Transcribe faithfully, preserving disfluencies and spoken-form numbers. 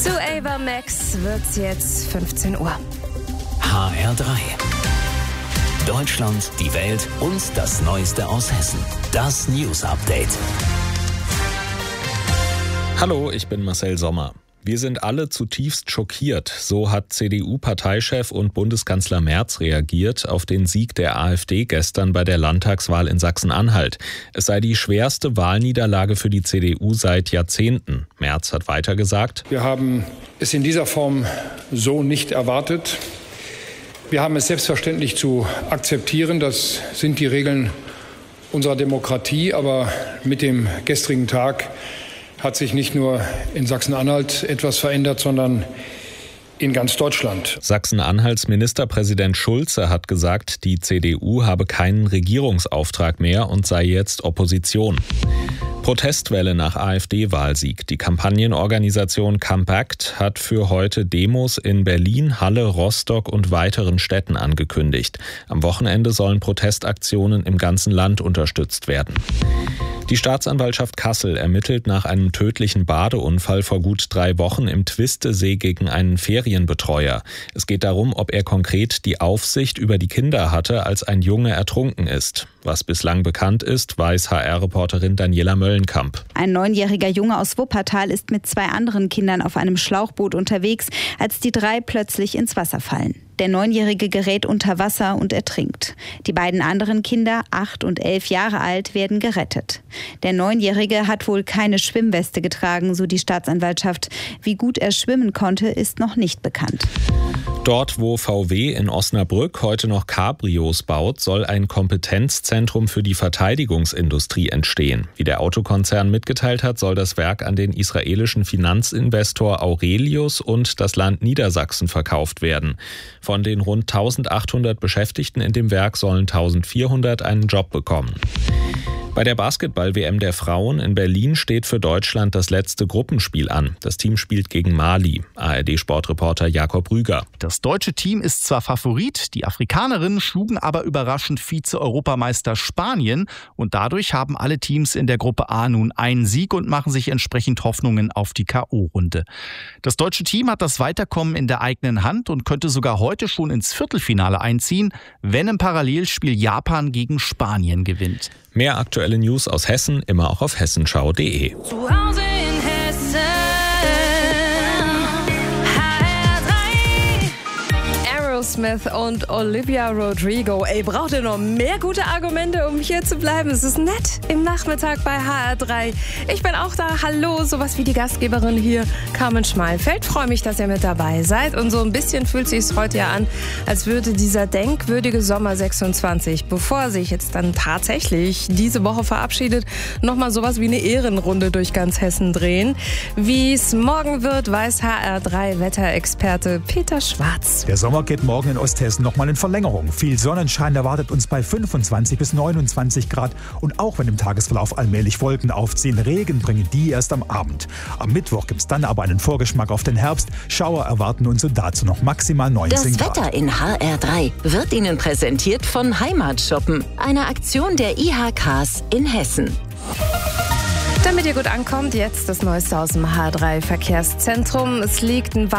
Zu Ava Max wird's jetzt fünfzehn Uhr. H R drei. Deutschland, die Welt und das Neueste aus Hessen. Das News Update. Hallo, ich bin Marcel Sommer. Wir sind alle zutiefst schockiert. So hat C D U-Parteichef und Bundeskanzler Merz reagiert auf den Sieg der AfD gestern bei der Landtagswahl in Sachsen-Anhalt. Es sei die schwerste Wahlniederlage für die C D U seit Jahrzehnten. Merz hat weiter gesagt: Wir haben es in dieser Form so nicht erwartet. Wir haben es selbstverständlich zu akzeptieren. Das sind die Regeln unserer Demokratie. Aber mit dem gestrigen Tag hat sich nicht nur in Sachsen-Anhalt etwas verändert, sondern in ganz Deutschland. Sachsen-Anhalts Ministerpräsident Schulze hat gesagt, die C D U habe keinen Regierungsauftrag mehr und sei jetzt Opposition. Protestwelle nach AfD-Wahlsieg. Die Kampagnenorganisation Compact hat für heute Demos in Berlin, Halle, Rostock und weiteren Städten angekündigt. Am Wochenende sollen Protestaktionen im ganzen Land unterstützt werden. Die Staatsanwaltschaft Kassel ermittelt nach einem tödlichen Badeunfall vor gut drei Wochen im Twistesee gegen einen Ferienbetreuer. Es geht darum, ob er konkret die Aufsicht über die Kinder hatte, als ein Junge ertrunken ist. Was bislang bekannt ist, weiß H R-Reporterin Daniela Möllenkamp. Ein neunjähriger Junge aus Wuppertal ist mit zwei anderen Kindern auf einem Schlauchboot unterwegs, als die drei plötzlich ins Wasser fallen. Der Neunjährige gerät unter Wasser und ertrinkt. Die beiden anderen Kinder, acht und elf Jahre alt, werden gerettet. Der Neunjährige hat wohl keine Schwimmweste getragen, so die Staatsanwaltschaft. Wie gut er schwimmen konnte, ist noch nicht bekannt. Dort, wo V W in Osnabrück heute noch Cabrios baut, soll ein Kompetenzzentrum für die Verteidigungsindustrie entstehen. Wie der Autokonzern mitgeteilt hat, soll das Werk an den israelischen Finanzinvestor Aurelius und das Land Niedersachsen verkauft werden. Von den rund eintausendachthundert Beschäftigten in dem Werk sollen eintausendvierhundert einen Job bekommen. Bei der Basketball-W M der Frauen in Berlin steht für Deutschland das letzte Gruppenspiel an. Das Team spielt gegen Mali. A R D-Sportreporter Jakob Rüger. Das deutsche Team ist zwar Favorit, die Afrikanerinnen schlugen aber überraschend Vize-Europameister Spanien. Und dadurch haben alle Teams in der Gruppe A nun einen Sieg und machen sich entsprechend Hoffnungen auf die K O-Runde. Das deutsche Team hat das Weiterkommen in der eigenen Hand und könnte sogar heute schon ins Viertelfinale einziehen, wenn im Parallelspiel Japan gegen Spanien gewinnt. Mehr aktuelle News aus Hessen immer auch auf hessenschau punkt de. Zu Hause in Hessen. H R drei. Aerosmith und Olivia Rodrigo. Ey, braucht ihr noch mehr gute Argumente, um hier zu bleiben? Es ist nett im Nachmittag bei H R drei. Ich bin auch da. Hallo, sowas wie die Gastgeberin hier, Carmen Schmalfeld. Freue mich, dass ihr mit dabei seid. Und so ein bisschen fühlt sich heute ja an, als würde dieser denkwürdige Sommer sechsundzwanzig, bevor er sich jetzt dann tatsächlich diese Woche verabschiedet, nochmal sowas wie eine Ehrenrunde durch ganz Hessen drehen. Wie es morgen wird, weiß H R drei Wetterexperte Peter Schwarz. Der Sommer geht morgen in Osthessen nochmal in Verlängerung. Viel Sonnenschein erwartet uns bei fünfundzwanzig bis neunundzwanzig Grad. Und auch wenn im Tagesverlauf allmählich Wolken aufziehen, Regen bringen die erst am Abend. Am Mittwoch gibt es dann aber einen Vorgeschmack auf den Herbst. Schauer erwarten uns und dazu noch maximal neunzehn Grad. Das Wetter in H R drei wird Ihnen präsentiert von Heimatshoppen, einer Aktion der I H Ks in Hessen. Damit ihr gut ankommt, jetzt das Neueste aus dem H R drei Verkehrszentrum. Es liegt ein